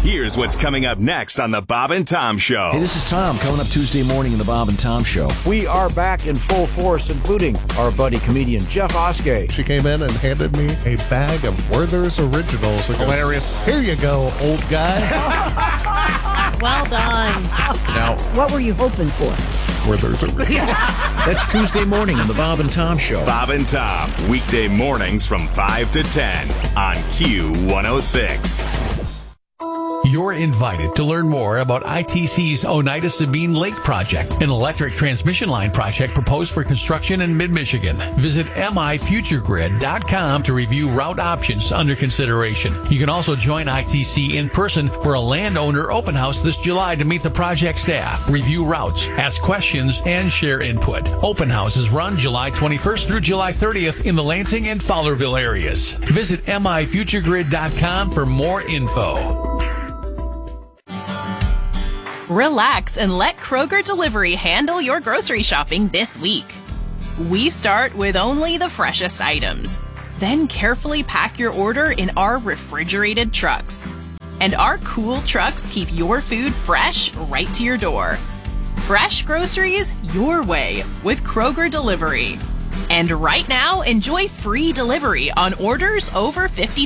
Here's what's coming up next on the Bob and Tom Show. Hey, this is Tom coming up Tuesday morning in the Bob and Tom Show. We are back in full force, including our buddy comedian Jeff Oskey. She came in and handed me a bag of Werther's Originals. Hilarious. Here you go, old guy. Well done. Now, what were you hoping for? Werther's Originals. That's Tuesday morning on the Bob and Tom Show. Bob and Tom, weekday mornings from 5 to 10 on Q106. You're invited to learn more about ITC's Oneida Sabine Lake project, an electric transmission line project proposed for construction in mid-Michigan. Visit mifuturegrid.com to review route options under consideration. You can also join ITC in person for a landowner open house this July to meet the project staff, review routes, ask questions, and share input. Open houses run July 21st through July 30th in the Lansing and Fowlerville areas. Visit mifuturegrid.com for more info. Relax and let Kroger Delivery handle your grocery shopping this week. We start with only the freshest items, then carefully pack your order in our refrigerated trucks. And our cool trucks keep your food fresh right to your door. Fresh groceries your way with Kroger Delivery. And right now, enjoy free delivery on orders over $50.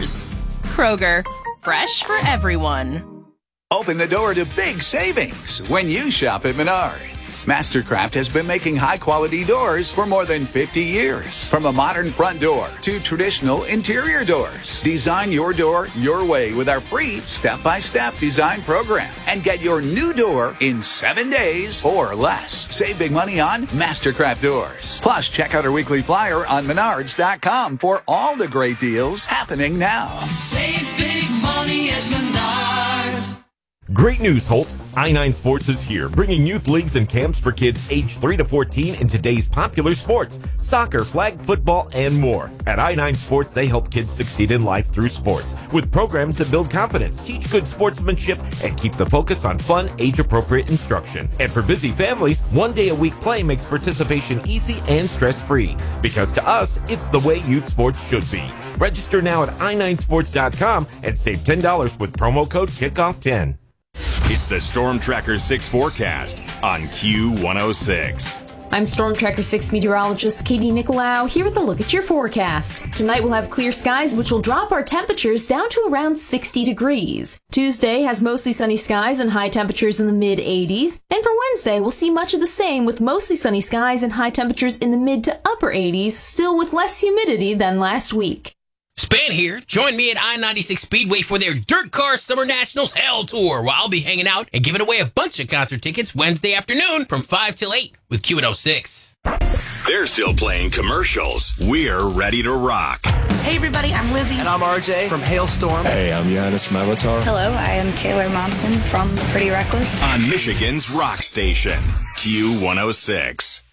Kroger, fresh for everyone. Open the door to big savings when you shop at Menards. Mastercraft has been making high-quality doors for more than 50 years. From a modern front door to traditional interior doors. Design your door your way with our free step-by-step design program. And get your new door in 7 days or less. Save big money on Mastercraft doors. Plus, check out our weekly flyer on Menards.com for all the great deals happening now. Save big money at Menards. Great news, Holt. I-9 Sports is here, bringing youth leagues and camps for kids aged 3 to 14 in today's popular sports, soccer, flag football, and more. At I-9 Sports, they help kids succeed in life through sports, with programs that build confidence, teach good sportsmanship, and keep the focus on fun, age-appropriate instruction. And for busy families, 1 day a week play makes participation easy and stress-free. Because to us, it's the way youth sports should be. Register now at i9sports.com and save $10 with promo code KICKOFF10. It's the Storm Tracker 6 forecast on Q106. I'm Storm Tracker 6 meteorologist Katie Nicolau here with a look at your forecast. Tonight we'll have clear skies, which will drop our temperatures down to around 60 degrees. Tuesday has mostly sunny skies and high temperatures in the mid-80s. And for Wednesday, we'll see much of the same with mostly sunny skies and high temperatures in the mid to upper 80s, still with less humidity than last week. Span here. Join me at I-96 Speedway for their Dirt Car Summer Nationals Hell Tour, where I'll be hanging out and giving away a bunch of concert tickets Wednesday afternoon from 5 till 8 with Q106. They're still playing commercials. We're ready to rock. Hey everybody, I'm Lizzie. And I'm RJ from Hailstorm. Hey, I'm Giannis from Avatar. Hello, I am Taylor Momsen from Pretty Reckless. On Michigan's rock station, Q106.